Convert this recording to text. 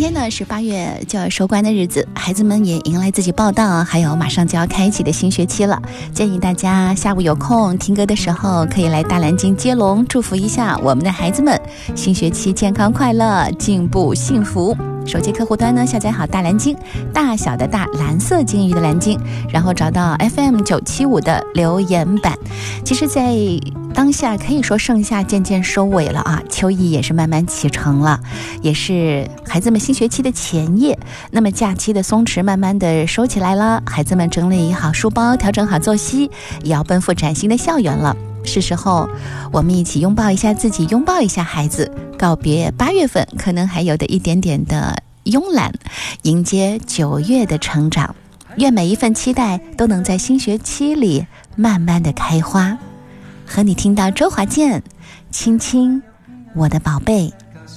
天呢是8月就要收官的日子，孩子们也迎来自己报到还有马上就要开启的新学期了。建议大家下午有空听歌的时候，可以来大蓝鲸接龙，祝福一下我们的孩子们新学期健康快乐，进步幸福。手机客户端呢，下载好大蓝鲸，大小的大，蓝色鲸鱼的蓝鲸，然后找到 FM975 的留言板。其实在当下可以说盛夏渐渐收尾了啊，秋意也是慢慢启程了，也是孩子们新学期的前夜。那么假期的松弛慢慢的收起来了，孩子们整理好书包，调整好作息，也要奔赴崭新的校园了。是时候我们一起拥抱一下自己，拥抱一下孩子，告别8月份可能还有的一点点的慵懒，迎接9月的成长。愿每一份期待都能在新学期里慢慢的开花。和你听到周华健，亲亲我的宝贝。